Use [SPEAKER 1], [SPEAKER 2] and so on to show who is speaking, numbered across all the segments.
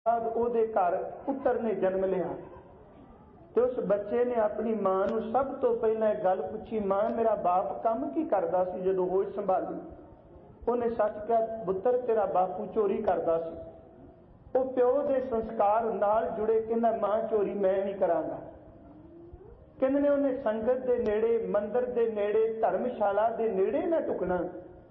[SPEAKER 1] बाद ਉਹਦੇ घर पुत्र ने जन्म लिया तो उस बच्चे ने अपनी मां नूं सब तो पहला गल पूछी, मां मेरा बाप काम की करदा सी जदों होश संभाली? उन्हें सच कहा, पुत्र तेरा बापू चोरी करदा सी। वो प्यो के संस्कार नाल जुड़े, कहंदा मां चोरी मैं नहीं करांगा। कहंदे ने उन्हें संगत के नेड़े, मंदिर के नेड़े, धर्मशाला के नेड़े ना टुकना।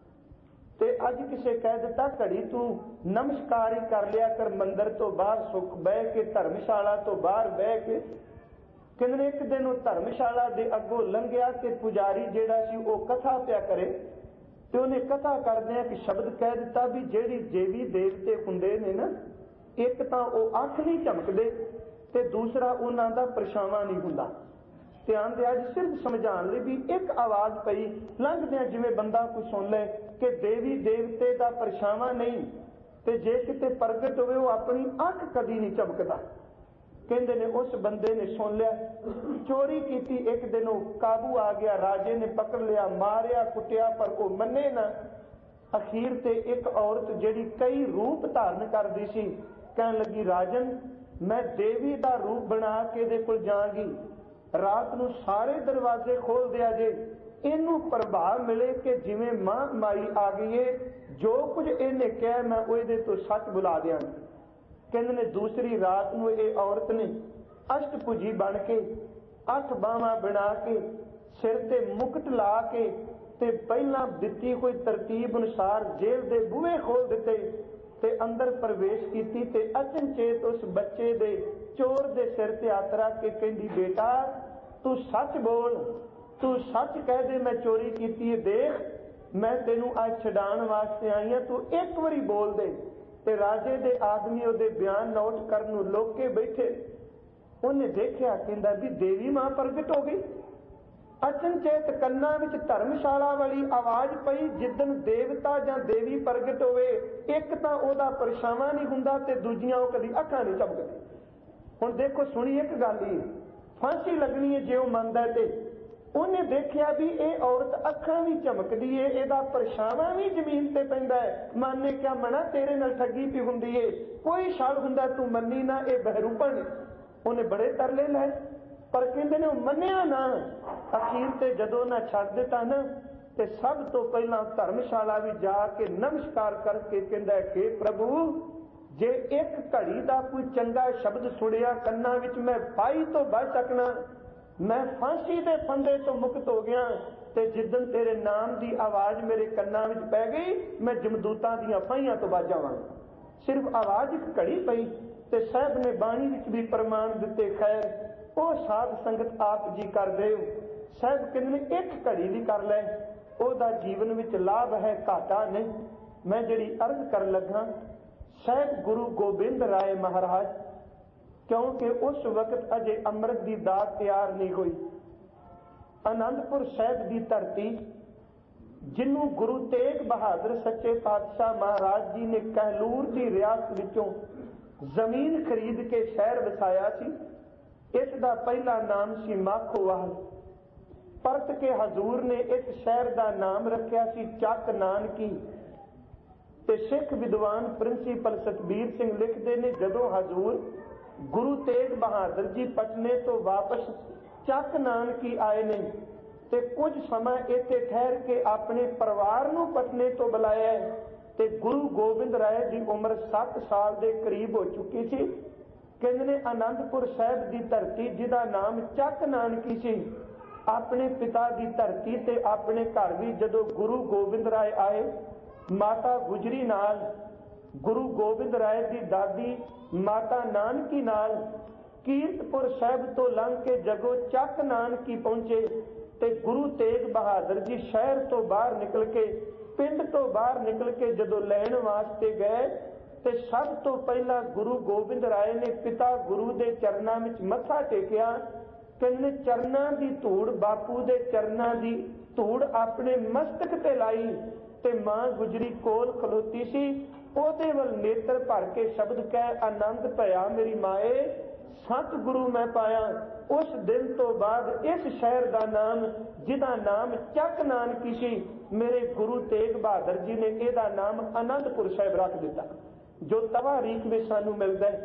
[SPEAKER 1] ते अज किसे कह दिता घड़ी तू नमस्कार ही कर लिया कर, मंदिर तो बाहर सुख बह के, धर्मशाला तो बाहर बह के। कहंदे एक दिन वो धर्मशाला के अगों लंघिया कि पुजारी जिहड़ा सी वो कथा पिया करे, ते उन्हें कथा करदिआं कि शब्द कह दिता भी जिहड़ी देवी देवते हुंदे ने ना, एक तां वो अख नहीं झमकदे ते दूसरा उन्हां दा परछावां नहीं हुंदा। ध्यान दे अज सिर्फ समझाने लई भी एक आवाज़ पई लंघदिआं जिवें बंदा कोई सुन ले कि देवी देवते का परछावां नहीं, ते जे किते प्रगट होवे वो अपनी अख कदी नहीं झमकदा। कहंदे ने उस बंदे ने सुन लिया, चोरी की। एक दिन वो काबू आ गया, राजे ने पकड़ लिया, मारिया कुटिया, पर वो मन्ने ना। अखीर ते एक औरत जिहड़ी कई रूप धारण करदी सी कहन लगी, राजन मैं देवी का रूप बना के इहदे कोल जांगी, रात नूं सारे दरवाजे खोल दिया जे, इनू प्रभाव मिले कि जिवें मां माई आ गई है, जो कुछ इन्हें कहा मैं उहदे तो सच बुला दियां। कहंदे ने दूसरी रात नूं ये औरत ने अष्टभुजी बन के, 8 बावां बना के, सिर ते मुकुट ला के, ते पहला दिती हुई तरतीब अनुसार जेल दे बूहे खोल दिते ते अंदर प्रवेश कीती ते अचनचेत उस बच्चे दे चोर दे सिर ते हत्थ रख के कहंदी, बेटा तू सच बोल, तू सच कह दे मैं चोरी की है, देख मैं तेनू अज छडाण वास्ते आई हां, तू एक बारी बोल दे। ते राजे दे आदमी उहदे बयान नोट करन नूं लोक के बैठे। उन्हें देखिया, कहंदा भी देवी मां प्रगट हो गई। अचनचेत कन्ना विच धर्मशाला वाली आवाज़ पई, जिदन देवता जां देवी प्रगट होवे एक तां ओहदा परछावां नहीं हुंदा ते दूजियां ओह कदी अखां नहीं झपकदी। हुण देखो सुणी एक गल ही, फांसी लगनी है जे ओह मंनदा है ते उन्हें देखिया भी ये औरत अखां भी झमकदी है, इहदा परछावां भी जमीन ते पैंदा है। माने क्या मना तेरे नाल ठगी पई हुंदी है, कोई शक हुंदा तू मन्नी ना, ये बहरूपन। उन्हें बड़े तरले लाए पर कहंदे ने मन्निया ना। अखीर ते जदों ना छड्ड दिता ना, ते सब तो पहला धर्मशाला भी जाके नमस्कार करके कहंदा कि प्रभु जे एक घड़ी दा कोई चंगा शब्द सुनिया कन्ना विच मैं फाही तो बच सकना, मैं फांसी दे फंदे तो मुक्त हो गया। ते जिदन तेरे नाम की आवाज़ मेरे कन्ना विच पै गई, मैं जमदूतां दीआं फाहियां तो बच जावांगा। सिर्फ आवाज़ एक घड़ी पई ते साहब ने बाणी विच भी प्रमाण दिते। खैर वो साध संगत आप जी कर दे, साहब कहंदे एक घड़ी भी कर लै, ओहदा जीवन विच लाभ है, घाटा नहीं। मैं जिहड़ी अर्ज कर लगा, साहब गुरु गोबिंद राय महाराज, क्योंकि उस वक्त अजे अमृत की दात तैयार नहीं हुई। आनंदपुर साहिब की धरती जिन्हों गुरु तेग बहादुर सच्चे पातशाह महाराज जी ने कहलूर की रियासत विचों जमीन खरीद के शहर वसाया सी, इसका पहला नाम सी माखोवाल। परत के हजूर ने इस शहर का नाम रखा सी चक नानकी। ते सिख विद्वान प्रिंसीपल सतबीर सिंह लिखते ने, जदों हजूर गुरु तेग बहादुर जी पटने तो वापस चक नानकी आए ने, ते कुछ समय इत्थे ठहर के अपने परिवार नूं पटने तो बुलाया। ते गुरु गोबिंद राय की उम्र 7 साल के करीब हो चुकी थी। कहंदे ने आनंदपुर साहिब की धरती जिहदा नाम चक नानकी सी, अपने पिता की धरती ते अपने घर भी जदों गुरु गोबिंद राय आए, माता गुजरी नाल, गुरु गोबिंद राय की दादी माता नानकी नाल कीरतपुर साहिब तो लंघ के जगों चक नानकी पहुंचे। ते गुरु तेग बहादुर जी शहर तो बाहर निकल के, पिंड तो बाहर निकल के जदों लैण वास्ते गए, ते सब तो पहला गुरु गोबिंद राय ने पिता गुरु के चरणों में मत्था टेकिया। कहने चरणों की धूड़, बापू के चरणों की धूड़ अपने मस्तक ते लाई, ते मां गुजरी कोल खलोती सी, ओदे वल नेत्र भर के शब्द कह, आनंद भया मेरी माए, सतगुरु मैं पाया। उस दिन तो बाद इस शहर का नाम, जिदा नाम चक नानकी सी, मेरे गुरु तेग बहादुर जी ने इहदा नाम आनंदपुर साहिब रख दिता, जो तवारीख में सानू मिलता है।